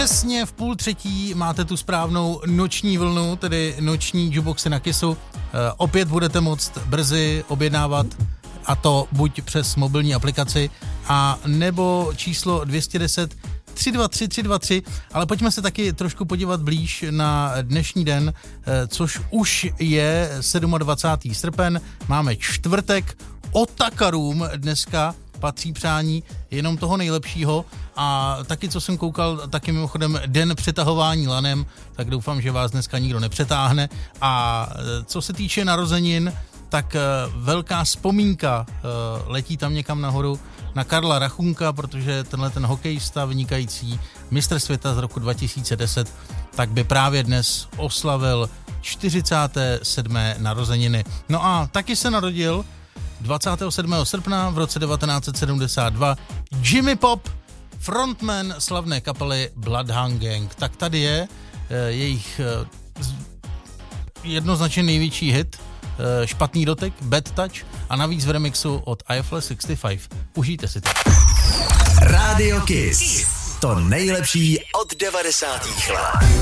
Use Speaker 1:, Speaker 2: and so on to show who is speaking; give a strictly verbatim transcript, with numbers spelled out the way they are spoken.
Speaker 1: Přesně v půl třetí máte tu správnou noční vlnu, tedy noční jukeboxy na Kissu. E, opět budete moct brzy objednávat, a to buď přes mobilní aplikaci, a nebo číslo dvě stě deset tři dva tři tři dva tři, ale pojďme se taky trošku podívat blíž na dnešní den, což už je dvacátého sedmého srpen, máme čtvrtek, otakarům dneska patří přání jenom toho nejlepšího a taky, co jsem koukal, taky mimochodem den přetahování lanem, tak doufám, že vás dneska nikdo nepřetáhne. A co se týče narozenin, tak velká vzpomínka letí tam někam nahoru na Karla Rachunka, protože tenhle ten hokejista vynikající, mistr světa z roku dva tisíce deset, tak by právě dnes oslavil čtyřicáté sedmé narozeniny. No a taky se narodil dvacátého sedmého srpna v roce devatenáct set sedmdesát dva Jimmy Pop, frontman slavné kapely Bloodhound Gang. Tak tady je jejich jednoznačně největší hit, Špatný dotek, Bad Touch, a navíc v remixu od I F L šedesát pět. Užijte si to.
Speaker 2: Radio Kiss. To nejlepší od devadesátých let.